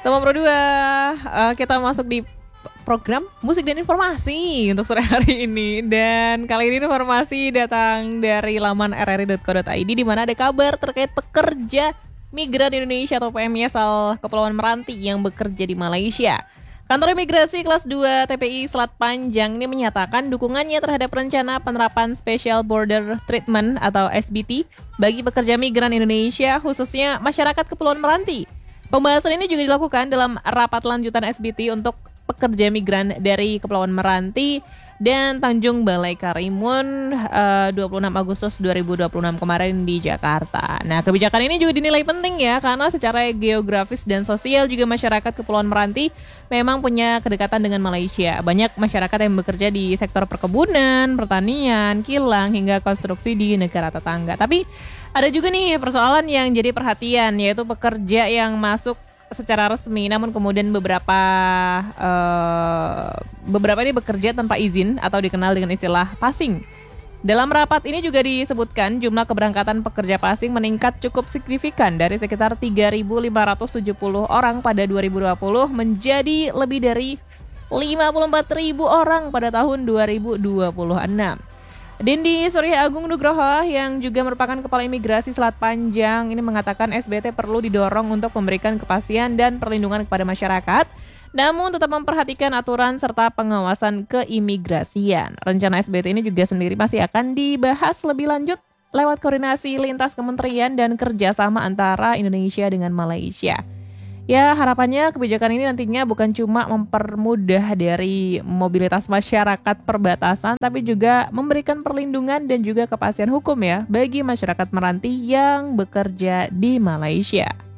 Tema Pro 2, kita masuk di program musik dan informasi untuk sore hari ini. Dan kali ini informasi datang dari laman rri.co.id di mana ada kabar terkait pekerja migran Indonesia atau PMI asal Kepulauan Meranti yang bekerja di Malaysia. Kantor Imigrasi Kelas 2 TPI Selat Panjang ini menyatakan dukungannya terhadap rencana penerapan Special Border Treatment atau SBT bagi pekerja migran Indonesia khususnya masyarakat Kepulauan Meranti. Pembahasan ini juga dilakukan dalam rapat lanjutan SBT untuk pekerja migran dari Kepulauan Meranti dan Tanjung Balai Karimun 26 Agustus 2026 kemarin di Jakarta. Nah, kebijakan ini juga dinilai penting ya karena secara geografis dan sosial juga masyarakat Kepulauan Meranti memang punya kedekatan dengan Malaysia. Banyak masyarakat yang bekerja di sektor perkebunan, pertanian, kilang hingga konstruksi di negara tetangga. Tapi ada juga nih persoalan yang jadi perhatian yaitu pekerja yang masuk secara resmi, namun kemudian beberapa ini bekerja tanpa izin atau dikenal dengan istilah passing. Dalam rapat ini juga disebutkan jumlah keberangkatan pekerja passing meningkat cukup signifikan dari sekitar 3.570 orang pada 2020 menjadi lebih dari 54.000 orang pada tahun 2026. Dendi Surya Agung Nugroho yang juga merupakan Kepala Imigrasi Selat Panjang ini mengatakan SBT perlu didorong untuk memberikan kepastian dan perlindungan kepada masyarakat, namun tetap memperhatikan aturan serta pengawasan keimigrasian. Rencana SBT ini juga sendiri masih akan dibahas lebih lanjut lewat koordinasi lintas kementerian dan kerjasama antara Indonesia dengan Malaysia. Ya, harapannya kebijakan ini nantinya bukan cuma mempermudah dari mobilitas masyarakat perbatasan, tapi juga memberikan perlindungan dan juga kepastian hukum ya bagi masyarakat Meranti yang bekerja di Malaysia.